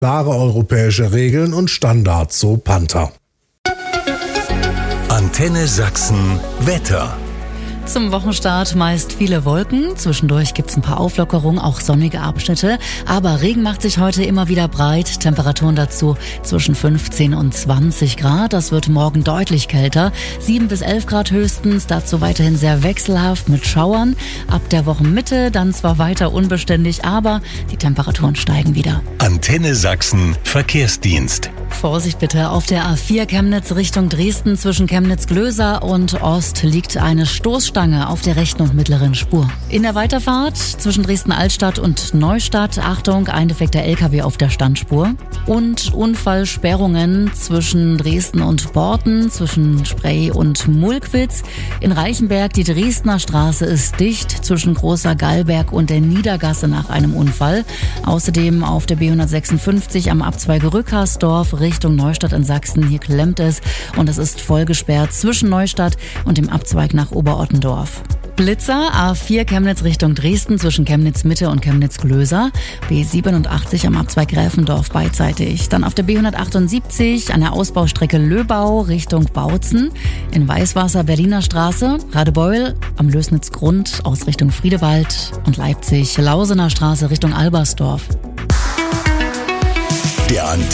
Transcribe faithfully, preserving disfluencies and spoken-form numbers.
Klare europäische Regeln und Standards, so Panther. Antenne Sachsen Wetter. Zum Wochenstart meist viele Wolken. Zwischendurch gibt's ein paar Auflockerungen, auch sonnige Abschnitte. Aber Regen macht sich heute immer wieder breit. Temperaturen dazu zwischen fünfzehn und zwanzig Grad. Das wird morgen deutlich kälter. sieben bis elf Grad höchstens. Dazu weiterhin sehr wechselhaft mit Schauern. Ab der Wochenmitte dann zwar weiter unbeständig, aber die Temperaturen steigen wieder. Antenne Sachsen Verkehrsdienst. Vorsicht bitte, auf der A vier Chemnitz Richtung Dresden zwischen Chemnitz-Glöser und Ost liegt eine Stoßstange auf der rechten und mittleren Spur. In der Weiterfahrt zwischen Dresden-Altstadt und Neustadt, Achtung, ein defekter L K W auf der Standspur. Und Unfallsperrungen zwischen Dresden und Borten, zwischen Sprey und Mulkwitz. In Reichenberg, die Dresdner Straße ist dicht zwischen Großer Gallberg und der Niedergasse nach einem Unfall. Außerdem auf der B hundertsechsundfünfzig am Abzweig Rückersdorf Richtung Neustadt in Sachsen. Hier klemmt es und es ist voll gesperrt zwischen Neustadt und dem Abzweig nach Oberottendorf. Blitzer, A vier Chemnitz Richtung Dresden zwischen Chemnitz Mitte und Chemnitz Glöser, B siebenundachtzig am Abzweig Gräfendorf beidseitig. Dann auf der B hundertachtundsiebzig an der Ausbaustrecke Löbau Richtung Bautzen, in Weißwasser Berliner Straße, Radebeul am Lößnitz-Grund aus Richtung Friedewald und Leipzig Lausener Straße Richtung Albersdorf. Der